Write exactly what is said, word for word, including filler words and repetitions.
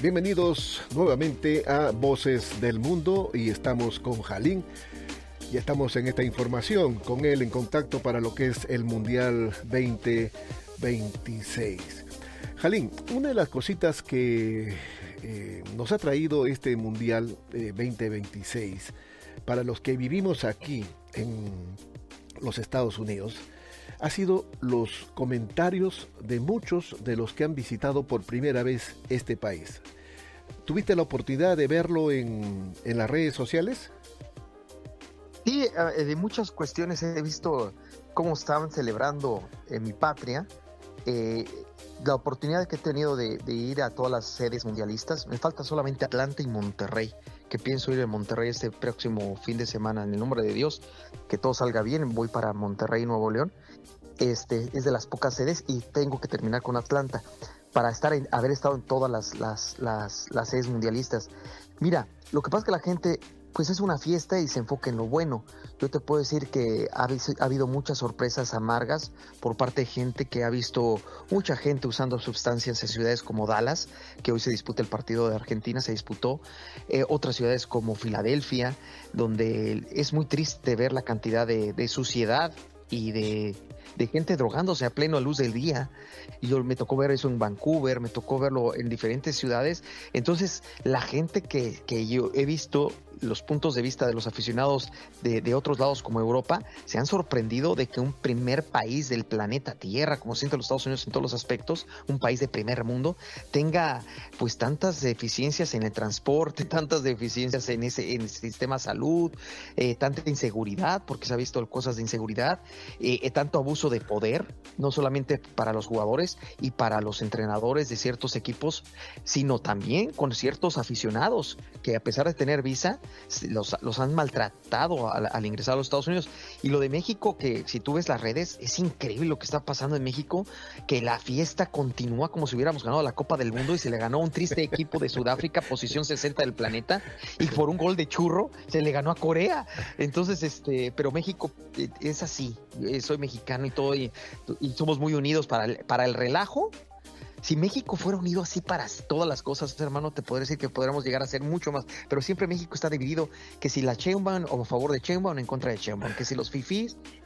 Bienvenidos nuevamente a Voces del Mundo y estamos con Jalín. Ya estamos en esta información con él en contacto para lo que es el Mundial veinte veintiséis. Jalín, una de las cositas que eh, nos ha traído este Mundial eh, veinte veintiséis para los que vivimos aquí en los Estados Unidos ha sido los comentarios de muchos de los que han visitado por primera vez este país. ¿Tuviste la oportunidad de verlo en, en las redes sociales? Sí, de muchas cuestiones he visto cómo estaban celebrando en mi patria. Eh, la oportunidad que he tenido de, de ir a todas las sedes mundialistas, me falta solamente Atlanta y Monterrey, que pienso ir a Monterrey este próximo fin de semana, en el nombre de Dios, que todo salga bien. Voy para Monterrey, Nuevo León. Este es de las pocas sedes y tengo que terminar con Atlanta para estar en, haber estado en todas las, las, las, las sedes mundialistas. Mira, lo que pasa es que la gente pues es una fiesta y se enfoca en lo bueno. Yo te puedo decir que ha, ha habido muchas sorpresas amargas por parte de gente que ha visto mucha gente usando sustancias en ciudades como Dallas, que hoy se disputa el partido de Argentina, se disputó, eh, otras ciudades como Filadelfia, donde es muy triste ver la cantidad de, de suciedad y de, de gente drogándose a pleno luz del día. Y yo me tocó ver eso en Vancouver, me tocó verlo en diferentes ciudades. Entonces la gente que, que yo he visto, los puntos de vista de los aficionados de, de otros lados como Europa, se han sorprendido de que un primer país del planeta Tierra, como sienten los Estados Unidos en todos los aspectos, un país de primer mundo, tenga pues tantas deficiencias en el transporte, tantas deficiencias en ese en el sistema de salud, eh, tanta inseguridad, porque se ha visto cosas de inseguridad, eh, eh, tanto abuso de poder, no solamente para los jugadores y para los entrenadores de ciertos equipos, sino también con ciertos aficionados que a pesar de tener visa, Los, los han maltratado al, al ingresar a los Estados Unidos. Y lo de México, que si tú ves las redes, es increíble lo que está pasando en México, que la fiesta continúa como si hubiéramos ganado la Copa del Mundo y se le ganó a un triste equipo de Sudáfrica, posición sesenta del planeta, y por un gol de churro se le ganó a Corea. Entonces, este, pero México es así, soy mexicano y todo, y, y somos muy unidos para el, para el relajo. Si México fuera unido así para todas las cosas, hermano, te podría decir que podríamos llegar a ser mucho más. Pero siempre México está dividido, que si la Sheinbaum o a favor de Sheinbaum o en contra de Sheinbaum, que si los fifís